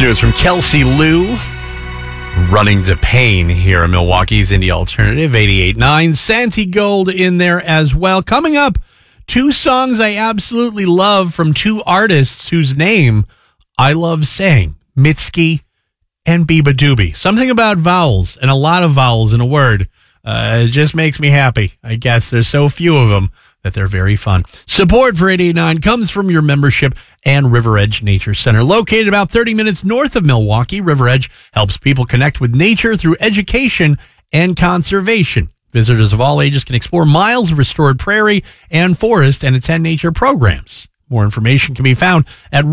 new is from Kelsey Lou. Running to Pain here in Milwaukee's Indie Alternative 88.9. Santi Gold in there as well. Coming up, two songs I absolutely love from two artists whose name I love saying, Mitski and Biba Doobie. Something about vowels and a lot of vowels in a word. It just makes me happy. I guess there's so few of them that they're very fun. Support for 88.9 comes from your membership and River Edge Nature Center. Located about 30 minutes north of Milwaukee, River Edge helps people connect with nature through education and conservation. Visitors of all ages can explore miles of restored prairie and forest and attend nature programs. More information can be found at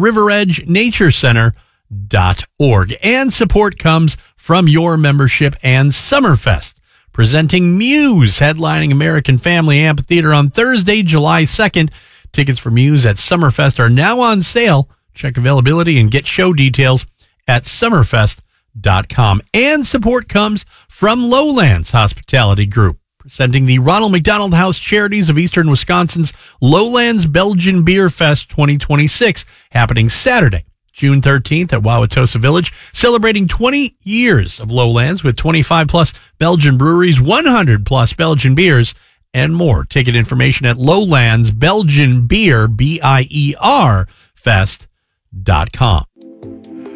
riveredgenaturecenter.org. And support comes from your membership and Summerfest, presenting Muse, headlining American Family Amphitheater on Thursday, July 2nd. Tickets for Muse at Summerfest are now on sale. Check availability and get show details at summerfest.com. And support comes from Lowlands Hospitality Group, presenting the Ronald McDonald House Charities of Eastern Wisconsin's Lowlands Belgian Beer Fest 2026, happening Saturday, June 13th at Wauwatosa Village, celebrating 20 years of Lowlands with 25-plus Belgian breweries, 100-plus Belgian beers, and more. Ticket information at Lowlands Belgian Beer, BIER, Fest.com.